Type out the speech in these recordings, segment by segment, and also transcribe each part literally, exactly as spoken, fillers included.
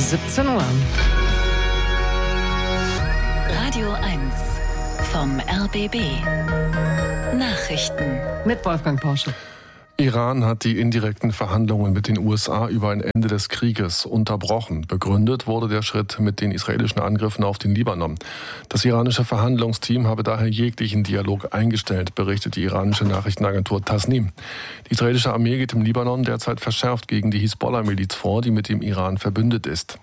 siebzehn Uhr. Radio eins vom R B B. Nachrichten Mit Wolfgang Porsche. Iran hat die indirekten Verhandlungen mit den U S A über ein Ende des Krieges unterbrochen. Begründet wurde der Schritt mit den israelischen Angriffen auf den Libanon. Das iranische Verhandlungsteam habe daher jeglichen Dialog eingestellt, berichtet die iranische Nachrichtenagentur Tasnim. Die israelische Armee geht im Libanon derzeit verschärft gegen die Hisbollah-Miliz vor, die mit dem Iran verbündet ist.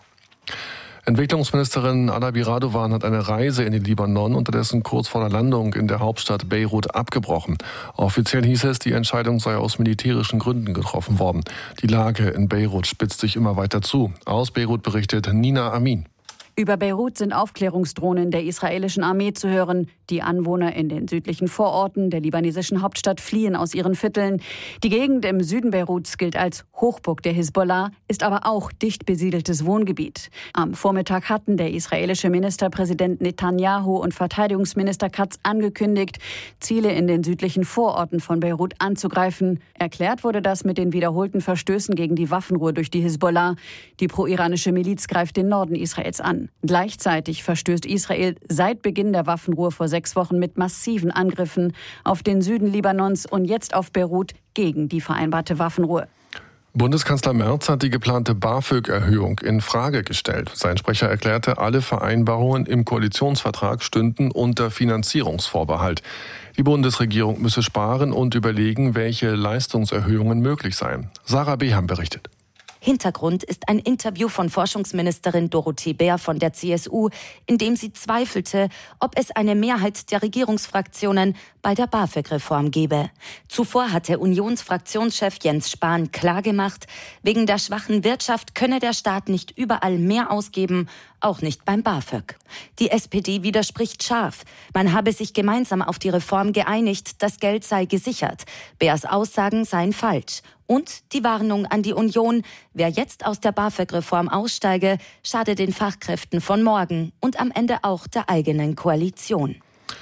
Entwicklungsministerin Alabi Radovan hat eine Reise in den Libanon unterdessen kurz vor der Landung in der Hauptstadt Beirut abgebrochen. Offiziell hieß es, die Entscheidung sei aus militärischen Gründen getroffen worden. Die Lage in Beirut spitzt sich immer weiter zu. Aus Beirut berichtet Nina Amin. Über Beirut sind Aufklärungsdrohnen der israelischen Armee zu hören. Die Anwohner in den südlichen Vororten der libanesischen Hauptstadt fliehen aus ihren Vierteln. Die Gegend im Süden Beiruts gilt als Hochburg der Hisbollah, ist aber auch dicht besiedeltes Wohngebiet. Am Vormittag hatten der israelische Ministerpräsident Netanyahu und Verteidigungsminister Katz angekündigt, Ziele in den südlichen Vororten von Beirut anzugreifen. Erklärt wurde das mit den wiederholten Verstößen gegen die Waffenruhe durch die Hisbollah. Die pro-iranische Miliz greift den Norden Israels an. Gleichzeitig verstößt Israel seit Beginn der Waffenruhe vor sechs Wochen mit massiven Angriffen auf den Süden Libanons und jetzt auf Beirut gegen die vereinbarte Waffenruhe. Bundeskanzler Merz hat die geplante BAföG-Erhöhung in Frage gestellt. Sein Sprecher erklärte, alle Vereinbarungen im Koalitionsvertrag stünden unter Finanzierungsvorbehalt. Die Bundesregierung müsse sparen und überlegen, welche Leistungserhöhungen möglich seien. Sarah Beham berichtet. Hintergrund ist ein Interview von Forschungsministerin Dorothee Bär von der C S U, in dem sie zweifelte, ob es eine Mehrheit der Regierungsfraktionen bei der BAföG-Reform gebe. Zuvor hatte Unionsfraktionschef Jens Spahn klargemacht, wegen der schwachen Wirtschaft könne der Staat nicht überall mehr ausgeben, auch nicht beim BAföG. Die S P D widerspricht scharf. Man habe sich gemeinsam auf die Reform geeinigt, das Geld sei gesichert. Bärs Aussagen seien falsch. Und die Warnung an die Union, wer jetzt aus der BAföG-Reform aussteige, schade den Fachkräften von morgen und am Ende auch der eigenen Koalition.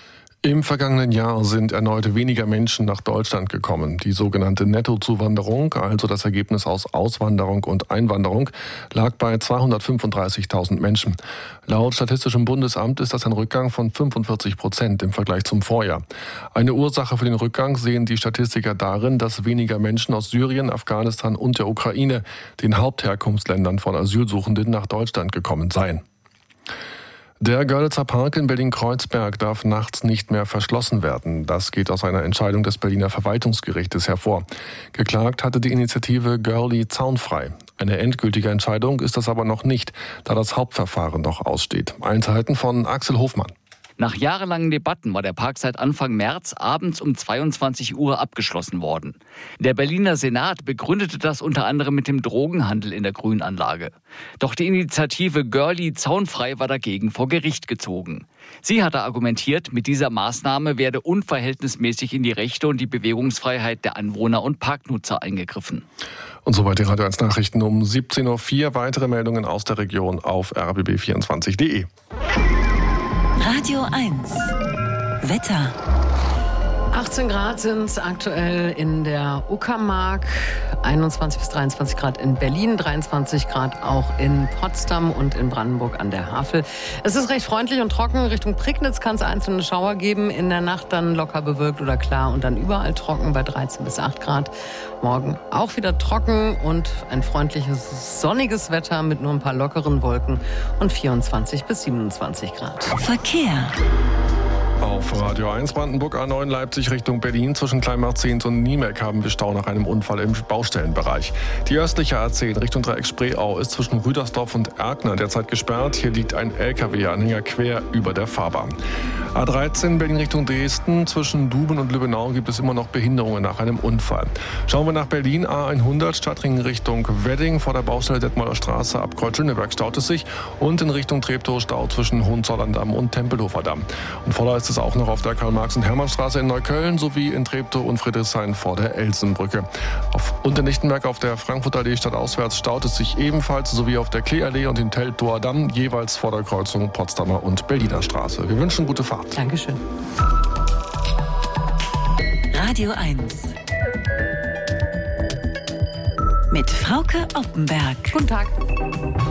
Im vergangenen Jahr sind erneut weniger Menschen nach Deutschland gekommen. Die sogenannte Nettozuwanderung, also das Ergebnis aus Auswanderung und Einwanderung, lag bei zweihundertfünfunddreißigtausend Menschen. Laut Statistischem Bundesamt ist das ein Rückgang von fünfundvierzig Prozent im Vergleich zum Vorjahr. Eine Ursache für den Rückgang sehen die Statistiker darin, dass weniger Menschen aus Syrien, Afghanistan und der Ukraine, den Hauptherkunftsländern von Asylsuchenden, nach Deutschland gekommen seien. Der Görlitzer Park in Berlin-Kreuzberg darf nachts nicht mehr verschlossen werden. Das geht aus einer Entscheidung des Berliner Verwaltungsgerichtes hervor. Geklagt hatte die Initiative Görli zaunfrei. Eine endgültige Entscheidung ist das aber noch nicht, da das Hauptverfahren noch aussteht. Einzelheiten von Axel Hofmann. Nach jahrelangen Debatten war der Park seit Anfang März abends um zweiundzwanzig Uhr abgeschlossen worden. Der Berliner Senat begründete das unter anderem mit dem Drogenhandel in der Grünanlage. Doch die Initiative Görli zaunfrei war dagegen vor Gericht gezogen. Sie hatte argumentiert, mit dieser Maßnahme werde unverhältnismäßig in die Rechte und die Bewegungsfreiheit der Anwohner und Parknutzer eingegriffen. Und soweit die Radio eins Nachrichten um siebzehn Uhr vier. Weitere Meldungen aus der Region auf r b b vierundzwanzig punkt d e. Radio eins Wetter. achtzehn Grad sind es aktuell in der Uckermark, einundzwanzig bis dreiundzwanzig Grad in Berlin, dreiundzwanzig Grad auch in Potsdam und in Brandenburg an der Havel. Es ist recht freundlich und trocken. Richtung Prignitz kann es einzelne Schauer geben. In der Nacht dann locker bewölkt oder klar und dann überall trocken bei dreizehn bis acht Grad. Morgen auch wieder trocken und ein freundliches, sonniges Wetter mit nur ein paar lockeren Wolken und vierundzwanzig bis siebenundzwanzig Grad. Verkehr. Auf Radio eins Brandenburg A neun Leipzig Richtung Berlin zwischen Kleinmachzehnt und Niemek haben wir Stau nach einem Unfall im Baustellenbereich. Die östliche A zehn Richtung Dreieck Spreeau ist zwischen Rüdersdorf und Erkner derzeit gesperrt. Hier liegt ein L K W-Anhänger quer über der Fahrbahn. A dreizehn Berlin Richtung Dresden zwischen Duben und Lübbenau gibt es immer noch Behinderungen nach einem Unfall. Schauen wir nach Berlin A hundert Stadtring Richtung Wedding vor der Baustelle Detmolder Straße ab Kreuz Schöneberg staut es sich und in Richtung Treptow Stau zwischen Hohenzollern-Damm und Tempelhofer Damm. Und voller ist es auch noch auf der Karl-Marx- und Hermannstraße in Neukölln sowie in Treptow und Friedrichshain vor der Elsenbrücke. Auf Unternichtenberg auf der Frankfurter Allee stadtauswärts staut es sich ebenfalls sowie auf der Kleeallee und in Teltower Damm jeweils vor der Kreuzung Potsdamer und Berliner Straße. Wir wünschen gute Fahrt. Dankeschön. Radio eins mit Frauke Oppenberg. Guten Tag.